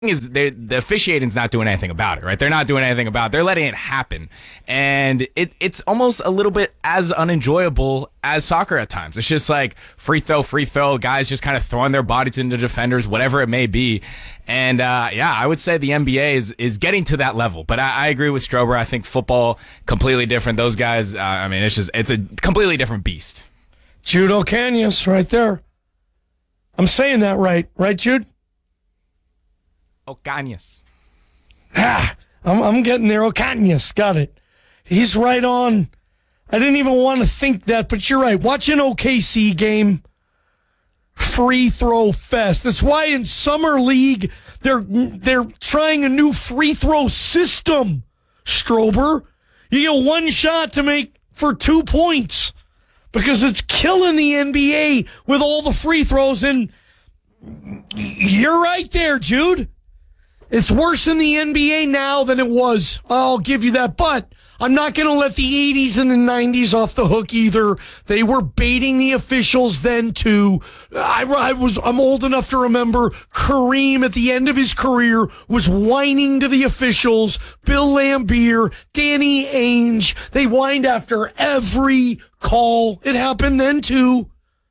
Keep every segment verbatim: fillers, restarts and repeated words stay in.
is the officiating's not doing anything about it, right? They're not doing anything about it. They're letting it happen. And it, it's almost a little bit as unenjoyable as soccer at times. It's just like free throw, free throw, guys just kind of throwing their bodies into defenders, whatever it may be. And uh, yeah, I would say the N B A is is getting to that level. But I, I agree with Strober. I think football, completely different. Those guys, uh, I mean, it's just, it's a completely different beast. Jude Ocañas right there. I'm saying that right. Right, Jude? Ocañas. Ah, I'm, I'm getting there. Ocañas. Got it. He's right on. I didn't even want to think that, but you're right. Watch an O K C game. Free throw fest. That's why in Summer League, they're they're trying a new free throw system, Strober. You get one shot to make for two points because it's killing the N B A with all the free throws. And you're right there, Jude. It's worse in the N B A now than it was. I'll give you that. But I'm not going to let the eighties and the nineties off the hook either. They were baiting the officials then too. I, I was, I'm old enough to remember Kareem at the end of his career was whining to the officials. Bill Laimbeer, Danny Ainge. They whined after every call. It happened then too.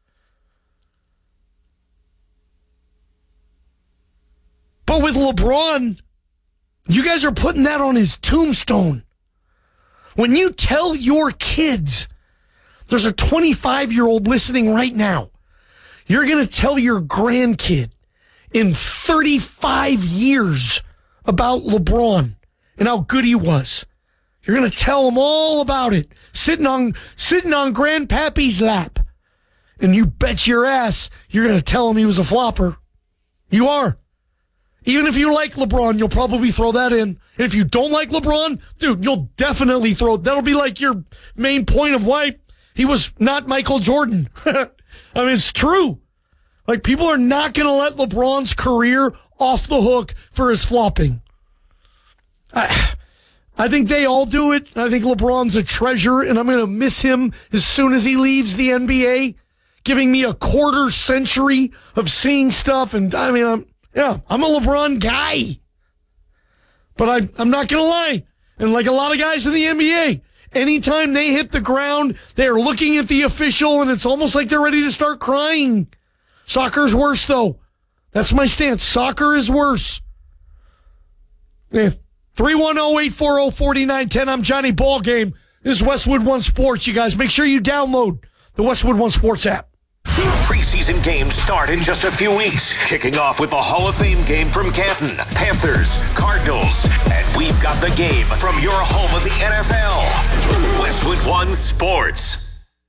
But with LeBron, you guys are putting that on his tombstone. When you tell your kids, there's a twenty-five-year-old listening right now, you're going to tell your grandkid in thirty-five years about LeBron and how good he was. You're going to tell them all about it, sitting on sitting on Grandpappy's lap. And you bet your ass you're going to tell him he was a flopper. You are. Even if you like LeBron, you'll probably throw that in. And if you don't like LeBron, dude, you'll definitely throw, that'll be like your main point of why he was not Michael Jordan. I mean, it's true. Like, people are not going to let LeBron's career off the hook for his flopping. I, I think they all do it. I think LeBron's a treasure, and I'm going to miss him as soon as he leaves the N B A, giving me a quarter century of seeing stuff. And, I mean, I'm, Yeah, I'm a LeBron guy. But I, I'm not going to lie. And like a lot of guys in the N B A, anytime they hit the ground, they're looking at the official, and it's almost like they're ready to start crying. Soccer's worse, though. That's my stance. Soccer is worse. Yeah. three one zero, eight four zero, four nine one zero. I'm Johnny Ballgame. This is Westwood One Sports, you guys. Make sure you download the Westwood One Sports app. Preseason games start in just a few weeks, kicking off with the Hall of Fame game from Canton, Panthers, Cardinals, and we've got the game from your home of the N F L, Westwood One Sports.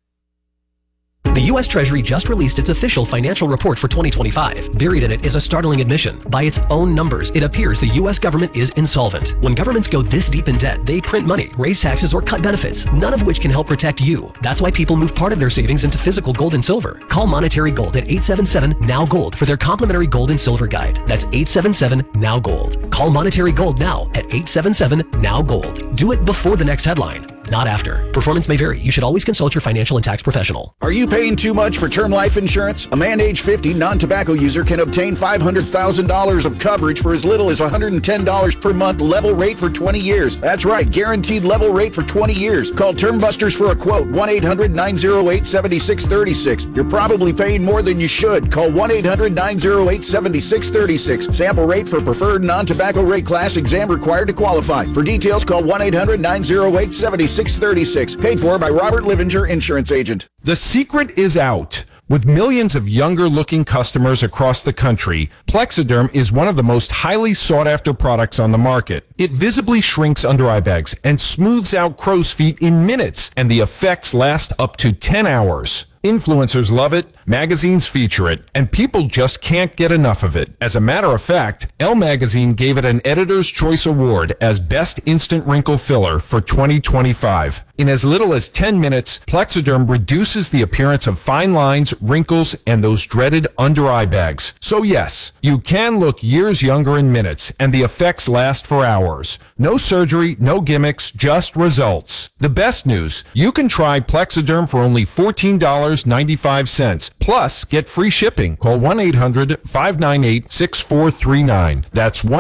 The U S Treasury just released its official financial report for twenty twenty-five. Buried in it is a startling admission. By its own numbers, it appears the U S government is insolvent. When governments go this deep in debt, they print money, raise taxes, or cut benefits, none of which can help protect you. That's why people move part of their savings into physical gold and silver. Call Monetary Gold at eight seven seven, N O W, GOLD for their complimentary gold and silver guide. That's eight seven seven, N O W, GOLD. Call Monetary Gold now at eight seven seven, N O W, GOLD. Do it before the next headline, not after. Performance may vary. You should always consult your financial and tax professional. Are you paying too much for term life insurance? A man age fifty, non-tobacco user can obtain five hundred thousand dollars of coverage for as little as one hundred ten dollars per month, level rate for twenty years. That's right, guaranteed level rate for twenty years. Call Term Busters for a quote, one eight hundred, nine oh eight, seven six three six. You're probably paying more than you should. Call one eight hundred, nine oh eight, seven six three six. Sample rate for preferred non-tobacco rate class, exam required to qualify. For details, call one eight hundred, nine oh eight, seven six three six. Paid for by Robert Livinger, insurance agent. The secret is out. With millions of younger-looking customers across the country, Plexiderm is one of the most highly sought-after products on the market. It visibly shrinks under-eye bags and smooths out crow's feet in minutes, and the effects last up to ten hours. Influencers love it, magazines feature it, and people just can't get enough of it. As a matter of fact, Elle Magazine gave it an Editor's Choice Award as Best Instant Wrinkle Filler for twenty twenty-five. In as little as ten minutes, Plexiderm reduces the appearance of fine lines, wrinkles, and those dreaded under-eye bags. So yes, you can look years younger in minutes, and the effects last for hours. No surgery, no gimmicks, just results. The best news, you can try Plexiderm for only fourteen dollars and ninety-five cents. Plus, get free shipping. Call one eight hundred five nine eight six four three nine. That's